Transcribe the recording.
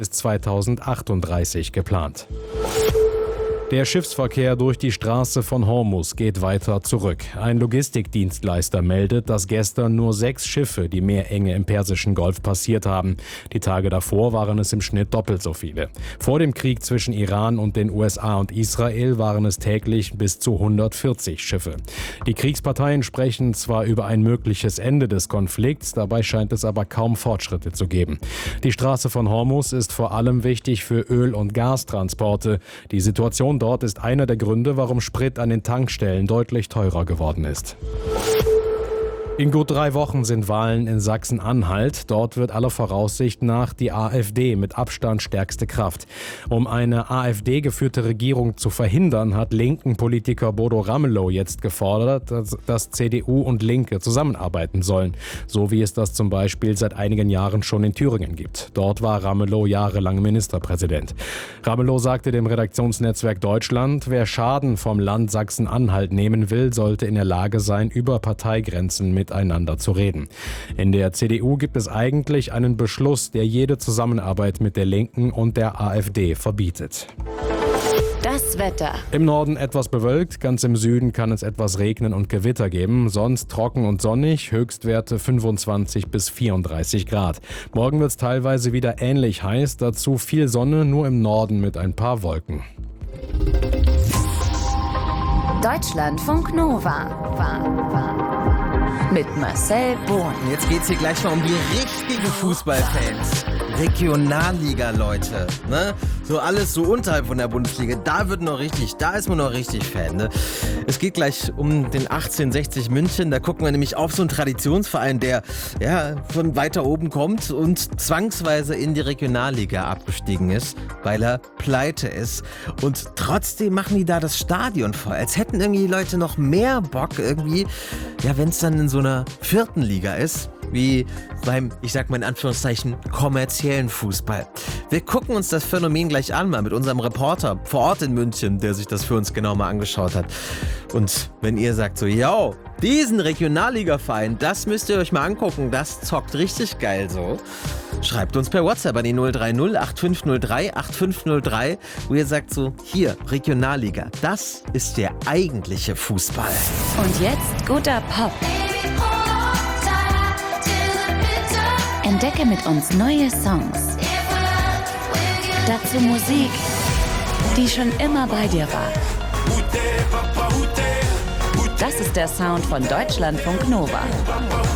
bis 2038 geplant. Der Schiffsverkehr durch die Straße von Hormuz geht weiter zurück. Ein Logistikdienstleister meldet, dass gestern nur 6 Schiffe die Meerenge im Persischen Golf passiert haben. Die Tage davor waren es im Schnitt doppelt so viele. Vor dem Krieg zwischen Iran und den USA und Israel waren es täglich bis zu 140 Schiffe. Die Kriegsparteien sprechen zwar über ein mögliches Ende des Konflikts, dabei scheint es aber kaum Fortschritte zu geben. Die Straße von Hormuz ist vor allem wichtig für Öl- und Gastransporte. Die Situation dort ist einer der Gründe, warum Sprit an den Tankstellen deutlich teurer geworden ist. In gut 3 Wochen sind Wahlen in Sachsen-Anhalt. Dort wird aller Voraussicht nach die AfD mit Abstand stärkste Kraft. Um eine AfD-geführte Regierung zu verhindern, hat linken Politiker Bodo Ramelow jetzt gefordert, dass CDU und Linke zusammenarbeiten sollen. So wie es das zum Beispiel seit einigen Jahren schon in Thüringen gibt. Dort war Ramelow jahrelang Ministerpräsident. Ramelow sagte dem Redaktionsnetzwerk Deutschland, wer Schaden vom Land Sachsen-Anhalt nehmen will, sollte in der Lage sein, über Parteigrenzen miteinander zu reden. In der CDU gibt es eigentlich einen Beschluss, der jede Zusammenarbeit mit der Linken und der AfD verbietet. Das Wetter. Im Norden etwas bewölkt, ganz im Süden kann es etwas regnen und Gewitter geben. Sonst trocken und sonnig, Höchstwerte 25 bis 34 Grad. Morgen wird es teilweise wieder ähnlich heiß, dazu viel Sonne, nur im Norden mit ein paar Wolken. Deutschlandfunk Nova. Mit Marcel Bohn. Jetzt geht's hier gleich mal um die richtigen Fußballfans. Regionalliga-Leute, ne? So alles so unterhalb von der Bundesliga, da ist man noch richtig Fan, ne? Es geht gleich um den 1860 München, da gucken wir nämlich auf so einen Traditionsverein, der ja von weiter oben kommt und zwangsweise in die Regionalliga abgestiegen ist, weil er pleite ist. Und trotzdem machen die da das Stadion voll, als hätten irgendwie die Leute noch mehr Bock irgendwie, ja, wenn es dann in so einer 4. Liga ist, wie beim, ich sag mal in Anführungszeichen, kommerziellen Fußball. Wir gucken uns das Phänomen gleich an, mal mit unserem Reporter vor Ort in München, der sich das für uns genau mal angeschaut hat. Und wenn ihr sagt so, yo, diesen Regionalliga-Verein, das müsst ihr euch mal angucken, das zockt richtig geil so. Schreibt uns per WhatsApp an die 030 8503 8503, wo ihr sagt so, hier, Regionalliga, das ist der eigentliche Fußball. Und jetzt guter Pop. Entdecke mit uns neue Songs. Dazu Musik, die schon immer bei dir war. Das ist der Sound von Deutschlandfunk Nova.